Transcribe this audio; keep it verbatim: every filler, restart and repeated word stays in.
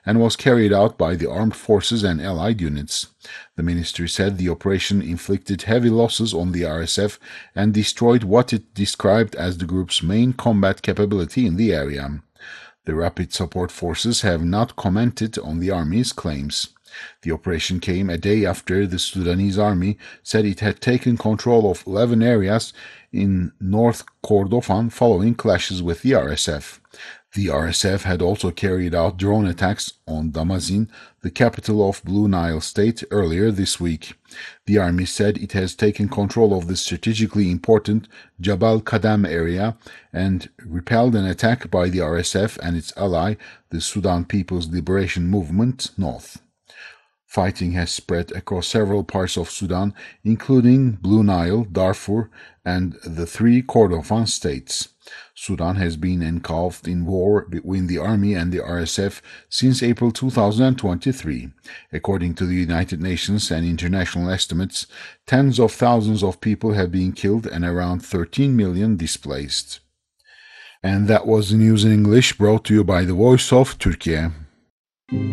and was carried out by the armed forces and allied units. The ministry said the operation inflicted heavy losses on the R S F and destroyed what it described as the group's main combat capability in the area. The Rapid Support Forces have not commented on the army's claims. The operation came a day after the Sudanese army said it had taken control of eleven areas in North Kordofan following clashes with the R S F. The R S F had also carried out drone attacks on Damazin, the capital of Blue Nile State, earlier this week. The army said it has taken control of the strategically important Jabal Kadam area and repelled an attack by the R S F and its ally, the Sudan People's Liberation Movement, North. Fighting has spread across several parts of Sudan, including Blue Nile, Darfur, and the three Kordofan states. Sudan has been engulfed in war between the army and the R S F since April two thousand twenty-three. According to the United Nations and international estimates, tens of thousands of people have been killed and around thirteen million displaced. And that was the news in English brought to you by the Voice of Turkey.